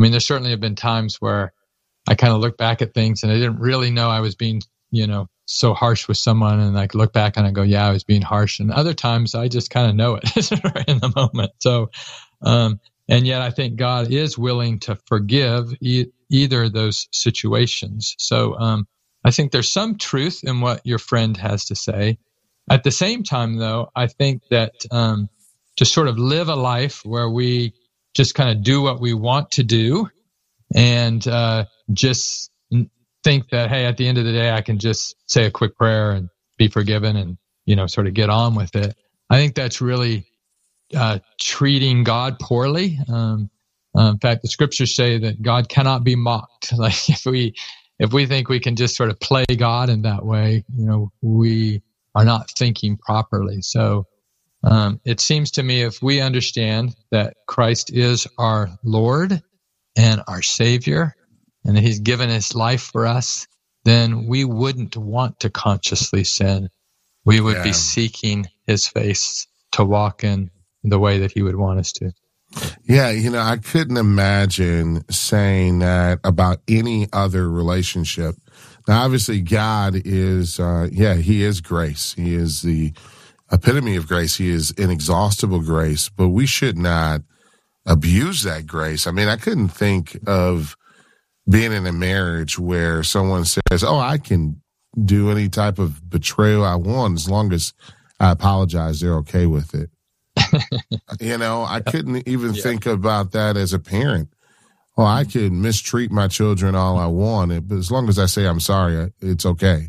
mean, there certainly have been times where I kind of look back at things and I didn't really know I was being, so harsh with someone, and I look back and I go, yeah, I was being harsh. And other times I just kind of know it in the moment. So, and yet I think God is willing to forgive either of those situations. So, I think there's some truth in what your friend has to say. At the same time, though, I think that to sort of live a life where we just kind of do what we want to do and just think that, hey, at the end of the day, I can just say a quick prayer and be forgiven and, sort of get on with it. I think that's really treating God poorly. In fact, the scriptures say that God cannot be mocked. Like if we think we can just sort of play God in that way, we are not thinking properly. So it seems to me if we understand that Christ is our Lord and our Savior, and that He's given His life for us, then we wouldn't want to consciously sin. We would be seeking His face to walk in the way that He would want us to. Yeah, I couldn't imagine saying that about any other relationship. Now, obviously, God is, He is grace. He is the epitome of grace. He is inexhaustible grace, but we should not abuse that grace. I mean, I couldn't think of being in a marriage where someone says, oh, I can do any type of betrayal I want as long as I apologize, they're okay with it. I couldn't even think about that as a parent. Well, I can mistreat my children all I want, but as long as I say I'm sorry, it's okay.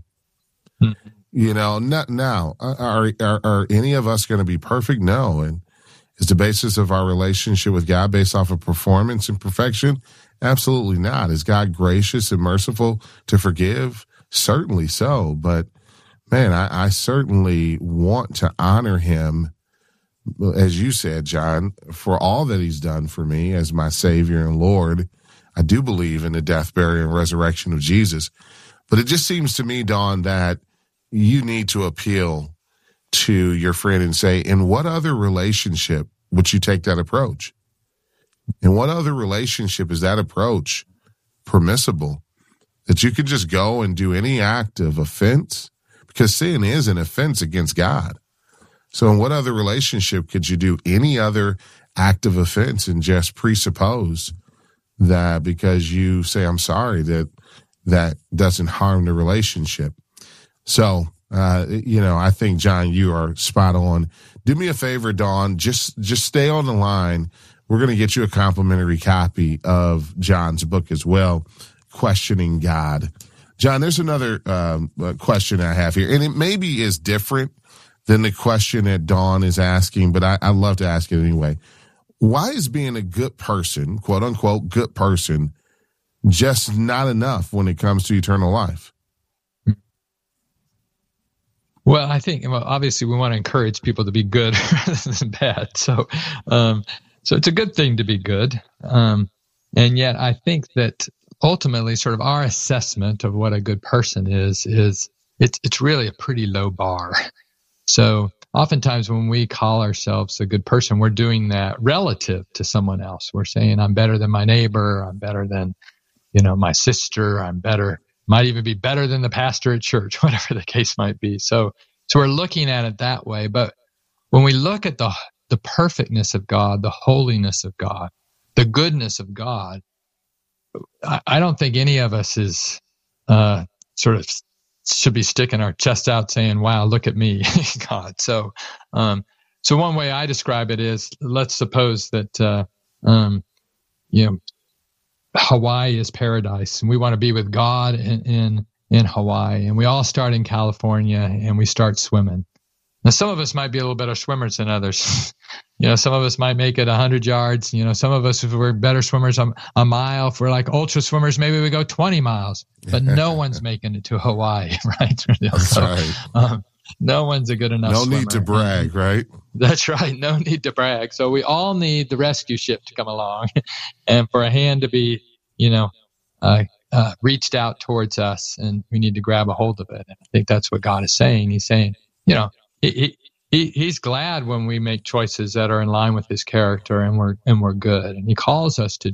Not now. Are any of us going to be perfect? No. And is the basis of our relationship with God based off of performance and perfection? Absolutely not. Is God gracious and merciful to forgive? Certainly so. But, man, I certainly want to honor Him, as you said, John, for all that He's done for me as my Savior and Lord. I do believe in the death, burial, and resurrection of Jesus. But it just seems to me, Dawn, that you need to appeal to your friend and say, in what other relationship would you take that approach? In what other relationship is that approach permissible? That you could just go and do any act of offense? Because sin is an offense against God. So in what other relationship could you do any other act of offense and just presuppose that because you say, I'm sorry, that doesn't harm the relationship? So, I think, John, you are spot on. Do me a favor, Dawn, just stay on the line. We're going to get you a complimentary copy of John's book as well, Questioning God. John, there's another question I have here, and it maybe is different than the question that Dawn is asking, but I'd love to ask it anyway. Why is being a good person, quote unquote, good person, just not enough when it comes to eternal life? Well, I think, obviously we want to encourage people to be good rather than bad. So it's a good thing to be good. And yet I think that ultimately sort of our assessment of what a good person is it's really a pretty low bar. So oftentimes when we call ourselves a good person, we're doing that relative to someone else. We're saying, I'm better than my neighbor. I'm better than, my sister. I'm better, might even be better than the pastor at church, whatever the case might be. So we're looking at it that way. But when we look at the perfectness of God, the holiness of God, the goodness of God, I don't think any of us is sort of should be sticking our chest out saying, wow, look at me, God. So one way I describe it is, let's suppose that, Hawaii is paradise and we want to be with God in Hawaii, and we all start in California and we start swimming. Now, some of us might be a little better swimmers than others. Some of us might make it 100 yards. Some of us, if we're better swimmers, a mile. If we're like ultra swimmers, maybe we go 20 miles. But no one's making it to Hawaii, right? That's right. No one's a good enough swimmer. No need to brag, right? That's right. No need to brag. So we all need the rescue ship to come along and for a hand to be, reached out towards us, and we need to grab a hold of it. And I think that's what God is saying. He's saying, He's glad when we make choices that are in line with His character and we're good. And He calls us to